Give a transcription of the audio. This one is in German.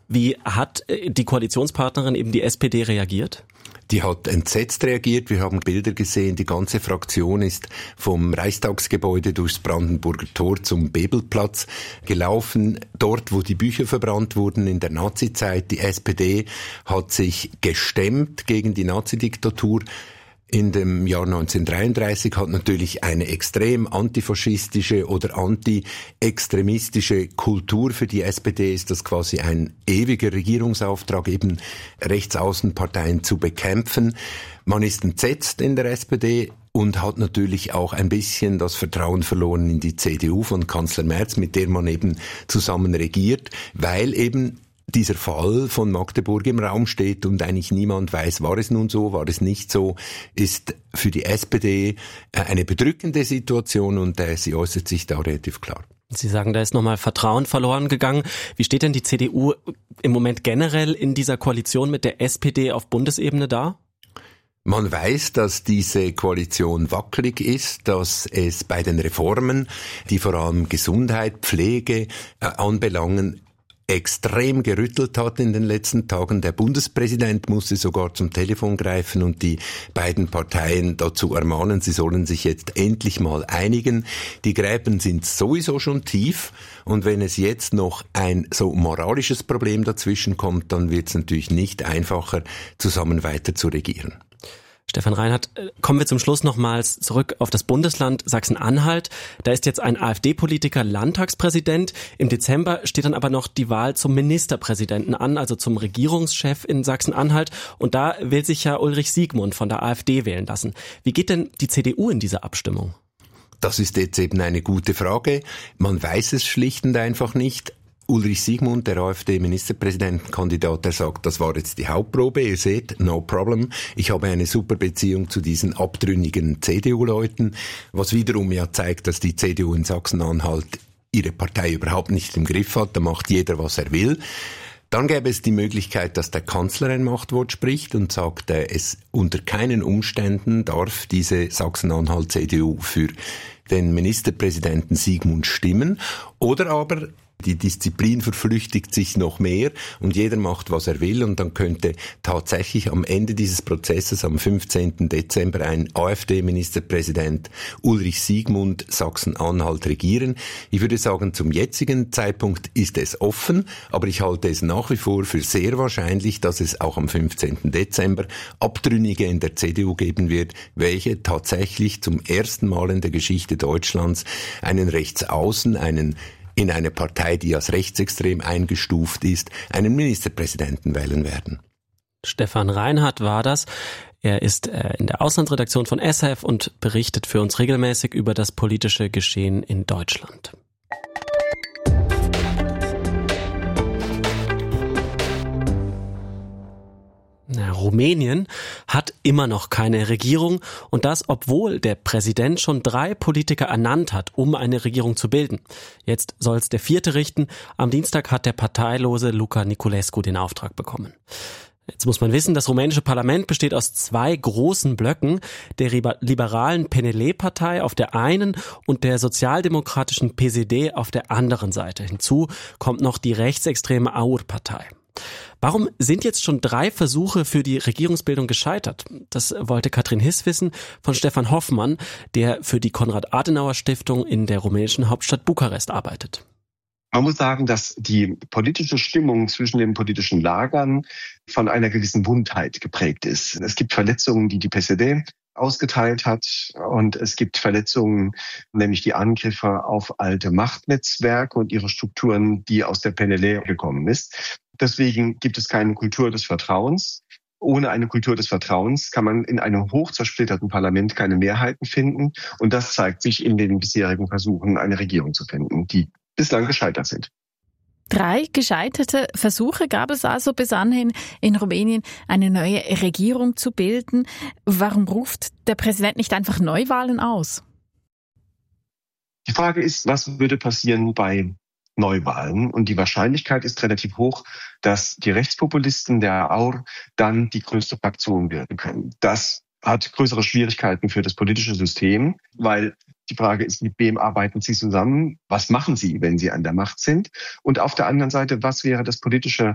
Wie hat die Koalitionspartnerin, eben die SPD, reagiert? Die hat entsetzt reagiert. Wir haben Bilder gesehen. Die ganze Fraktion ist vom Reichstagsgebäude durchs Brandenburger Tor zum Bebelplatz gelaufen. Dort, wo die Bücher verbrannt wurden in der Nazizeit. Die SPD hat sich gestemmt gegen die Nazidiktatur. In dem Jahr 1933 hat natürlich eine extrem antifaschistische oder anti-extremistische Kultur. Für die SPD ist das quasi ein ewiger Regierungsauftrag, eben Rechtsaußenparteien zu bekämpfen. Man ist entsetzt in der SPD und hat natürlich auch ein bisschen das Vertrauen verloren in die CDU von Kanzler Merz, mit der man eben zusammen regiert, weil eben dieser Fall von Magdeburg im Raum steht und eigentlich niemand weiß, war es nun so, war es nicht so, ist für die SPD eine bedrückende Situation und sie äußert sich da relativ klar. Sie sagen, da ist nochmal Vertrauen verloren gegangen. Wie steht denn die CDU im Moment generell in dieser Koalition mit der SPD auf Bundesebene da? Man weiß, dass diese Koalition wackelig ist, dass es bei den Reformen, die vor allem Gesundheit, Pflege anbelangen, extrem gerüttelt hat in den letzten Tagen. Der Bundespräsident musste sogar zum Telefon greifen und die beiden Parteien dazu ermahnen, sie sollen sich jetzt endlich mal einigen. Die Gräben sind sowieso schon tief und wenn es jetzt noch ein so moralisches Problem dazwischen kommt, dann wird es natürlich nicht einfacher, zusammen weiter zu regieren. Stefan Reinhardt, kommen wir zum Schluss nochmals zurück auf das Bundesland Sachsen-Anhalt. Da ist jetzt ein AfD-Politiker Landtagspräsident. Im Dezember steht dann aber noch die Wahl zum Ministerpräsidenten an, also zum Regierungschef in Sachsen-Anhalt. Und da will sich ja Ulrich Siegmund von der AfD wählen lassen. Wie geht denn die CDU in diese Abstimmung? Das ist jetzt eben eine gute Frage. Man weiß es schlicht und einfach nicht. Ulrich Siegmund, der AfD-Ministerpräsidentenkandidat, der sagt, das war jetzt die Hauptprobe, ihr seht, no problem. Ich habe eine super Beziehung zu diesen abtrünnigen CDU-Leuten, was wiederum ja zeigt, dass die CDU in Sachsen-Anhalt ihre Partei überhaupt nicht im Griff hat, da macht jeder, was er will. Dann gäbe es die Möglichkeit, dass der Kanzler ein Machtwort spricht und sagt, es unter keinen Umständen darf diese Sachsen-Anhalt-CDU für den Ministerpräsidenten Siegmund stimmen. Oder aber die Disziplin verflüchtigt sich noch mehr und jeder macht, was er will und dann könnte tatsächlich am Ende dieses Prozesses am 15. Dezember ein AfD-Ministerpräsident Ulrich Siegmund Sachsen-Anhalt regieren. Ich würde sagen, zum jetzigen Zeitpunkt ist es offen, aber ich halte es nach wie vor für sehr wahrscheinlich, dass es auch am 15. Dezember Abtrünnige in der CDU geben wird, welche tatsächlich zum ersten Mal in der Geschichte Deutschlands einen Rechtsaußen, in eine Partei, die als rechtsextrem eingestuft ist, einen Ministerpräsidenten wählen werden. Stefan Reinhardt war das. Er ist in der Auslandsredaktion von SRF und berichtet für uns regelmäßig über das politische Geschehen in Deutschland. Rumänien hat immer noch keine Regierung und das, obwohl der Präsident schon 3 Politiker ernannt hat, um eine Regierung zu bilden. Jetzt soll es der 4. richten. Am Dienstag hat der parteilose Luca Niculescu den Auftrag bekommen. Jetzt muss man wissen, das rumänische Parlament besteht aus 2 großen Blöcken, der liberalen PNL-Partei auf der einen und der sozialdemokratischen PSD auf der anderen Seite. Hinzu kommt noch die rechtsextreme AUR-Partei. Warum sind jetzt schon 3 Versuche für die Regierungsbildung gescheitert? Das wollte Katrin Hiss wissen von Stefan Hoffmann, der für die Konrad-Adenauer-Stiftung in der rumänischen Hauptstadt Bukarest arbeitet. Man muss sagen, dass die politische Stimmung zwischen den politischen Lagern von einer gewissen Wundheit geprägt ist. Es gibt Verletzungen, die PSD ausgeteilt hat und es gibt Verletzungen, nämlich die Angriffe auf alte Machtnetzwerke und ihre Strukturen, die aus der PNL gekommen ist. Deswegen gibt es keine Kultur des Vertrauens. Ohne eine Kultur des Vertrauens kann man in einem hoch zersplitterten Parlament keine Mehrheiten finden. Und das zeigt sich in den bisherigen Versuchen, eine Regierung zu finden, die bislang gescheitert sind. 3 gescheiterte Versuche gab es also bis anhin in Rumänien, eine neue Regierung zu bilden. Warum ruft der Präsident nicht einfach Neuwahlen aus? Die Frage ist, was würde passieren bei Neuwahlen? Und die Wahrscheinlichkeit ist relativ hoch, dass die Rechtspopulisten der AUR dann die größte Fraktion werden können. Das hat größere Schwierigkeiten für das politische System, weil die Frage ist, mit wem arbeiten Sie zusammen? Was machen Sie, wenn Sie an der Macht sind? Und auf der anderen Seite, was wäre das politische